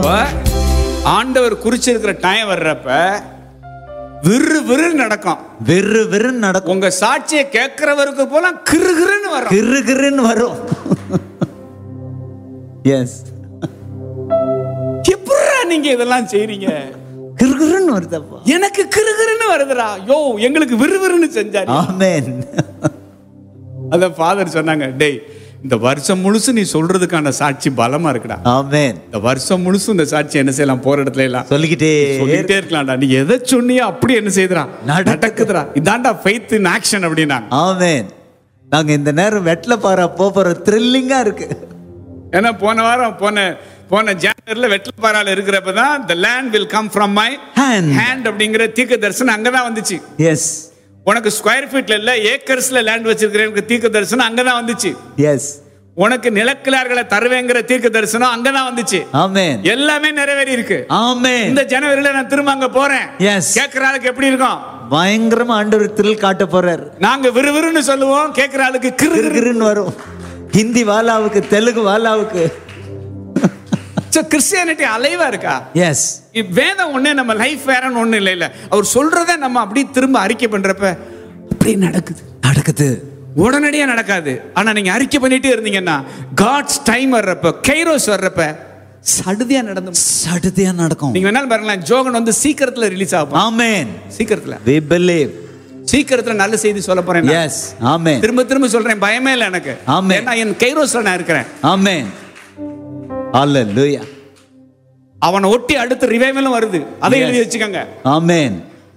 ஆண்டவர் குறிச்சிருக்கிற டைம் வர்றப்ப விறு நடக்கும். விறு நடக்கும். உங்க சாட்சியை கேட்கிறவருக்கு போல கிறுகிறுன்னு வரும். கிறுகிறுன்னு வரும். எஸ். எப்படிடா நீங்க இதெல்லாம் செய்றீங்க? கிறுகிறுன்னு வருதப்பா. எனக்கு கிறுகிறுன்னு வருதுடா. யோ, எங்களுக்கு விறுவிறுன்னு செஞ்சாரு. ஆமென். அத ஃபாதர் சொன்னாங்க, டேய் இந்த வருஷம் முழுசு நீ சொல்றதுக்கான சாட்சி பலமா இருக்குடா. ஆமென். இந்த வருஷம் முழுசு இந்த சாட்சி என்ன செய்யலாம், போற இடத்துல எல்லாம் சொல்லிக்கிட்டே இருக்கலாம்டா. நீ எதை சொன்னியோ அப்படி என்ன செய்யறா, நடக்குதுடா. இதான்டா ஃபெய்த் இன் ஆக்ஷன் அப்படின்னா. ஆமென். நாங்க இந்த நேரம் வெட்ல பாரா போற த்ரில்லிங்கா இருக்கு. ஏன்னா போன வாரம் போன ஜனவரில வெட்லப்பாறால இருக்கிறப்பதான் the land will come from my hand அப்படிங்கிற தீர்க்க தரிசனம் அங்கதான் வந்துச்சு. எஸ். உனக்கு ஸ்கொயர் ஃபீட்ல இல்ல ஏக்கர்ஸ்ல லேண்ட் வச்சிருக்கிறேன் தீர்க்க தரிசனம் அங்கதான் வந்துச்சு. எஸ். உனக்கு நிலக்கிழார்களை தருவேங்கிற தீர்க்க தரிசனம் அங்கதான் வந்துச்சு. ஆமென். எல்லாமே நிறைவேறி இருக்கு. ஆமென். இந்த ஜனவரில நான் திரும்ப அங்க போறேன். எஸ். கேட்கிற ஆளுக்கு எப்படி இருக்கும்? பயங்கரமா ஆண்டவர் த்ரில் காட்ட போறார். நாங்க விறுவிறுன்னு சொல்லுவோம், கேட்கிற ஆளுக்கு கிறுகிறுன்னு வரும். ஹிந்தி வாலாவுக்கு, தெலுங்கு வாலாவுக்கு. கிறிஸ்டியானிட்டி அலைவா இருக்கா? எஸ். வேதம் ஒண்ணு, நம்ம லைஃப் வேறன்னு ஒண்ணு இல்ல. அவர் சொல்றத நம்ம அப்படியே திரும்ப அறிக்கை பண்றப்ப அப்படியே நடக்குது. உடனடியா நடக்காது. ஆனா நீங்க அறிக்கை பண்ணிட்டே இருந்தீங்கன்னா காட்ஸ் டைம் வர்றப்ப, கைரோஸ் வர்றப்ப சடுதியா நடக்கும். நீங்க வேணாலும் பாருங்களேன், ஜோகன் வந்து சீக்கிரத்துல ரிலீஸ் ஆகும். ஆமென். சீக்கிரத்துல we believe. சீக்கிரத்துல நல்ல செய்தி சொல்ல போறேன். எஸ். ஆமென். திரும்ப சொல்றேன், பயமே இல்ல எனக்கு. ஆமென். ஏன்னா என் கைரோஸ்ல நான் இருக்கிறேன். ஆமென். ஹalleluya. அவனை ஒட்டி அடுத்த ரிவைவலும் வருது. அதை எழுதி வச்சுக்கோங்க. ஆமென்.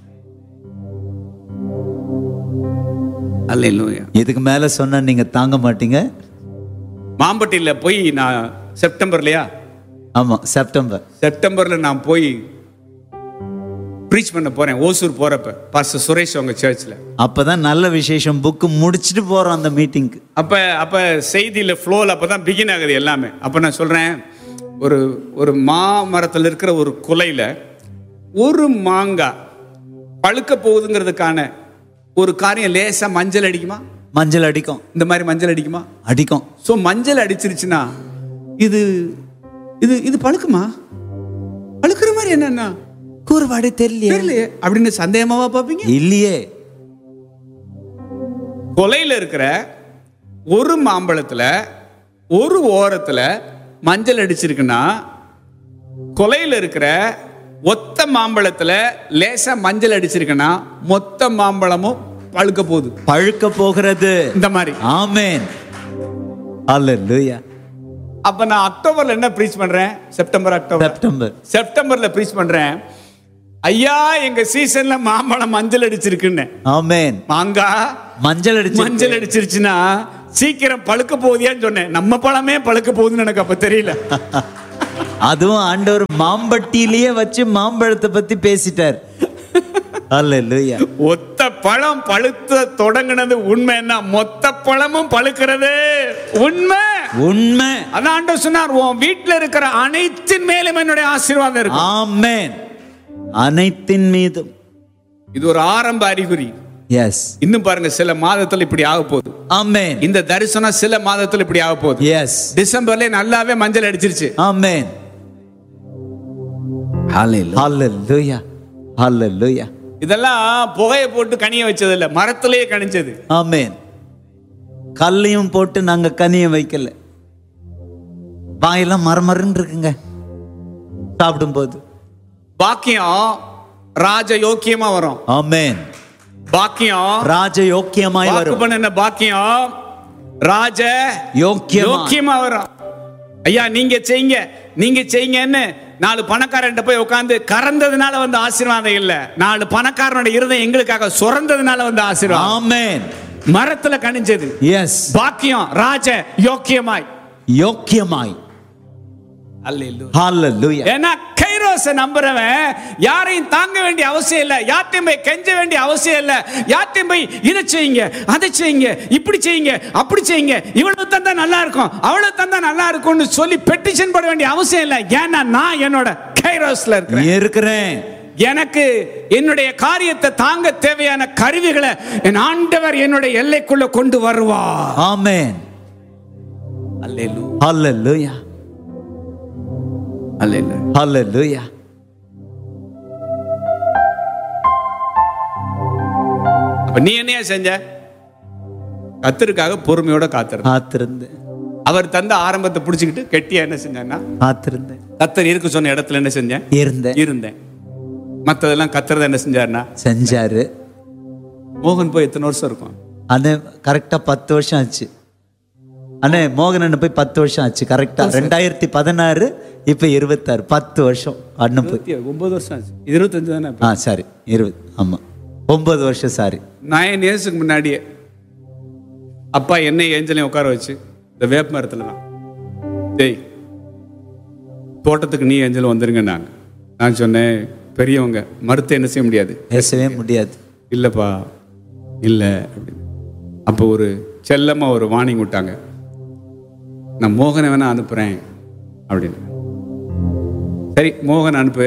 ஹalleluya. இதுக்கு மேல சொன்னா நீங்க தாங்க மாட்டீங்க. மாம்பட்டியில போய் நான் செப்டம்பர்லயா? ஆமா, செப்டம்பர்ல நான் போய் ப்ரீச் பண்ண போறேன். ஓசூர் போறப்ப பாஸ்டர் சுரேஷ் அவங்க சர்ச்ல. அப்பதான் நல்ல விசேஷம், புக் முடிச்சிட்டு போறோம் அந்த மீட்டிங்க்கு. அப்ப செய்தியில ஃப்ளோல அப்பதான் பிகின் ஆகுது எல்லாமே. அப்ப நான் சொல்றேன், ஒரு மாமரத்தில் இருக்கிற ஒரு குலையில ஒரு மாங்காய் பழுக்க போகுதுங்கிறதுக்கான ஒரு காரியம் லேசா மஞ்சள் அடிக்குமா? மஞ்சள் அடிக்கும். இந்த மாதிரி மஞ்சள் அடிக்குமா? அடிக்கும். சோ மஞ்சள் அடிச்சிருச்சுன்னா இது இது இது பழுக்குமா? பழுக்கிற மாதிரி என்னன்னா கூறுபாடு தெரியலையே அப்படின்னு சந்தேகமாவா பாப்பீங்க? இல்லையே. கொலையில இருக்கிற ஒரு மாம்பழத்துல ஒரு ஓரத்துல மஞ்சள் அடிச்சிருக்குன்னா, கொலையில இருக்கிற ஒத்த மாம்பழத்துல லேசா மஞ்சள் அடிச்சிருக்குன்னா மொத்த மாம்பழமும் பழுக்க போகிறது. இந்த மாதிரி. ஆமென். ஹalleluya. அப்ப நான் அக்டோபர்ல என்ன ப்ரீச் பண்றேன்? செப்டம்பர்ல ப்ரீச் பண்றேன். ஐயா, எங்க சீசன்ல மாம்பழம் மஞ்சள் அடிச்சிருக்குன்னு. ஆமென். மாங்காய் மஞ்சள் அடிச்சிருச்சுன்னா சீக்கிரம் பழுக்க போகுதியான்னு சொன்னேன். நம்ம பழமே பழுக்க போகுதுன்னு எனக்கு அப்ப தெரியல. அதுவும் ஆண்டவர் மாம்பட்டியிலேயே வச்சு மாம்பழத்தை பத்தி பேசிட்டார். ஹalleluya. ஒத்த பழம் பழுத்த தொடங்கினது உண்மைன்னா மொத்த பழமும் பழுக்கிறது உண்மை. அதான் ஆண்டவர் சொன்னார், உன் வீட்டுல இருக்கிற அனைத்தின் மேலும் என்னுடைய ஆசீர்வாதம் இருக்கு. ஆமென். அனைத்தின் மீதும். இது ஒரு ஆரம்ப அறிகுறி. எஸ். இன்னும் பாருங்க, சில மாதத்துல இப்படி ஆக போகுது. ஆமென். இந்த தரிசனம் சில மாதத்துல இப்படி ஆக போகுது. எஸ். டிசம்பர்ல நல்லாவே மஞ்சள் அடிச்சிருச்சு. ஆமென். ஹalleluya. ஹalleluya. இதெல்லாம் புகையை போட்டு கனிய வச்சது இல்ல, மரத்திலேயே கனிஞ்சது. ஆமென். கல்லையும் போட்டு நாங்க கனிய வைக்கல. வாயெல்லாம் மரமரன்னு இருக்குங்க சாப்பிடும் போது. பாக்கியம் ராஜ யோக்கியமா வரும். ஆமென். பாக்கியம் ராஜ யோக்கியமாய் வரும். பண்ண பாக்கியம் ராஜ யோக்கியமா வரும். ஐயா, நீங்க செய்யுங்கன்னு 4 பணக்காரன் போய் உட்கார்ந்து கறந்ததுனால வந்து ஆசீர்வாதம் இல்ல, 4 பணக்காரனோட இருதயம் எங்களுக்காக சுரந்ததுனால வந்து ஆசீர்வாதம். ஆமென். மரத்துல கனிஞ்சது. எஸ். பாக்கியம் ராஜ யோக்கியமாய். ஹalleluya. ஏன்னா கைரோஸை நம்புறவன் யாரையும் தாங்க வேண்டிய அவசியம் இல்ல, யார்ட்டையும் போய் கெஞ்ச வேண்டிய அவசியம் இல்ல, யார்ட்டையும் போய் இதை செய்யுங்க அதை செய்யுங்க இப்படி செய்யுங்க அப்படி செய்யுங்க, இவ்வளவு தந்தா நல்லா இருக்கும் அவ்வளவு தந்தா நல்லா இருக்கும்னு சொல்லி பெட்டிஷன் போட வேண்டிய அவசியம் இல்ல. ஏன்னா நான் என்னோட கைரோஸ்ல இருக்கிறேன். எனக்கு என்னுடைய காரியத்தை தாங்க தேவையான கருவிகளை என் ஆண்டவர் என்னுடைய எல்லைக்குள்ள கொண்டு வருவார். ஆமென். அல்லேலூயா. ஹல்லேலூயா. அப்ப நீ என்னையா செஞ்ச? கர்த்தருக்காக பொறுமையோட காத்திருந்தேன். அவர் தந்த ஆரம்பத்தை பிடிச்சிக்கிட்டு கெட்டியா என்ன செஞ்சேன்னா காத்திருந்தேன். கர்த்தர் இருக்க சொன்ன இடத்துல என்ன செஞ்சேன்? இருந்தேன். மற்றதெல்லாம் கர்த்தர் என்ன செஞ்சாருன்னா செஞ்சாரு. மோகன் போய் எத்தனை வருஷம் இருக்கும்? அண்ணே கரெக்டா 10 வருஷம் ஆச்சு. அண்ணே மோகன் அண்ணன் போய் 10 வருஷம் ஆச்சு கரெக்டா. 2016 இப்ப 26, 10 வருஷம் அண்ணன் போய். 9 வருஷம் ஆச்சு. 25 தானே? சாரி 20, ஆமா 9 வருஷம். சாரி 9 இயர்ஸுக்கு முன்னாடியே அப்பா என்னை ஏஞ்சலையும் உட்கார வச்சு இந்த வேப்ப மரத்துல தான், டேய் தோட்டத்துக்கு நீ ஏஞ்சலும் வந்துருங்க. நான் சொன்னேன், பெரியவங்க மறுத்து என்ன செய்ய முடியாது, பேசவே முடியாது. இல்லைப்பா இல்லை அப்படின்னு. அப்போ ஒரு செல்லமாக ஒரு வார்னிங் விட்டாங்க, நான் மோகனை வேணா அனுப்புகிறேன் அப்படின்னு. சரி மோகன் அனுப்பு,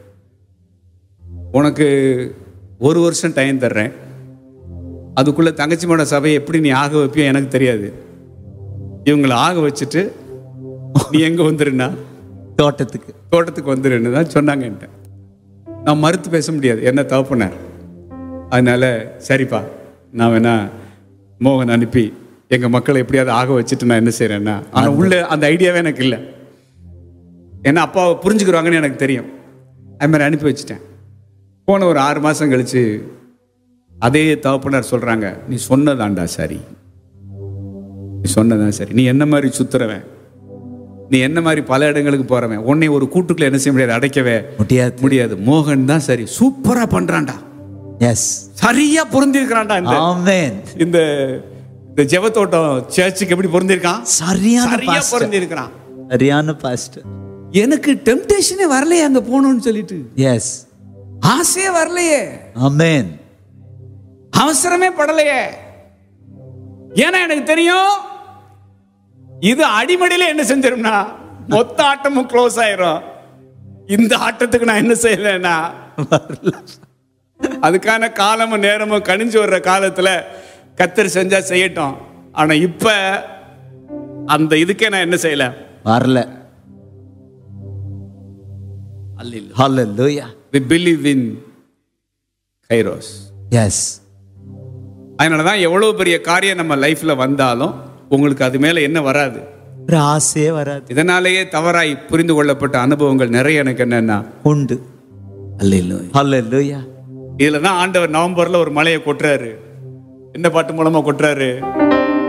உனக்கு 1 வருஷம் டைம் தர்றேன், அதுக்குள்ளே தங்கச்சியோட சபையை எப்படி நீ ஆக வைப்பியோ எனக்கு தெரியாது, இவங்களை ஆக வச்சுட்டு நீ எங்கே வந்துருன்னா தோட்டத்துக்கு வந்துருன்னு தான் சொன்னாங்க என்கிட்ட. நான் மறுத்து பேச முடியாது, என்ன தவப்புனார். அதனால சரிப்பா நான் வேணா மோகன் அனுப்பி எங்கள் மக்களை எப்படியாவது ஆக வச்சுட்டு நான் என்ன செய்கிறேன்னா, ஆனால் உள்ள அந்த ஐடியாவே எனக்கு இல்லை, ஏன்னா அப்பாவை புரிஞ்சுக்கிறாங்கன்னு எனக்கு தெரியும். அது மாதிரி அனுப்பி வச்சுட்டேன். போன ஒரு 6 மாதம் கழித்து அதே தகப்பனார் சொல்கிறாங்க, நீ சொன்னதாண்டா சரி, நீ சொன்னதான் சரி, நீ என்ன மாதிரி சுத்துறவன், நீ என்ன மாதிரி பல இடங்களுக்கு போறவன், உன்னை ஒரு கூட்டுக்குள்ள என்ன செய்ய முடியாது, அடைக்கவே முடியாது. மோகன் தான் சரி, சூப்பரா பண்றான்டா, எஸ் சரியா பொருந்திருக்கிறான்டா. ஆமென். இந்த ஜெபத்தோட்டம் சர்ச்சுக்கு எப்படி பொருந்திருக்கான்? சரியா பொருந்திருக்கிறான். சரியான பாஸ்டர். எனக்கு டெம்ப்டேஷனே வரலையே அங்க போகணும்னு சொல்லிட்டு. எஸ் ஆசையே வரலையே. ஆமென். அவசரமே படலையே. ஏன்னா எனக்கு தெரியும் இது அடிமடியில என்ன செஞ்சிரும்னா மொத்த ஆட்டமும் க்ளோஸ் ஆயிரும். இந்த ஆட்டத்துக்கு நான் என்ன செய்யலன்னா அதுக்கான காலமும் நேரமும் கணிஞ்சு வர்ற காலத்துல கர்த்தர் செஞ்சா செய்யட்டும். ஆனா இப்ப அந்த இதுக்கே நான் என்ன செய்யல, வரல. Hallelujah. We believe in Kairos. Yes. அதனாலதான் எவ்வளவு பெரிய காரியம் நம்ம லைஃப்ல வந்தாலும் உங்களுக்கு அது மேல என்ன வராது, ஆசையே வராது. இதனாலேயே தவறாய் புரிந்து கொள்ளப்பட்ட அனுபவங்கள் நிறைய எனக்கு என்னன்னா உண்டு. Hallelujah. இதுலதான் ஆண்டவர் நவம்பர்ல ஒரு மலையை கொட்டுறாரு. என்ன பாட்டு மூலமா கொட்டுறாரு?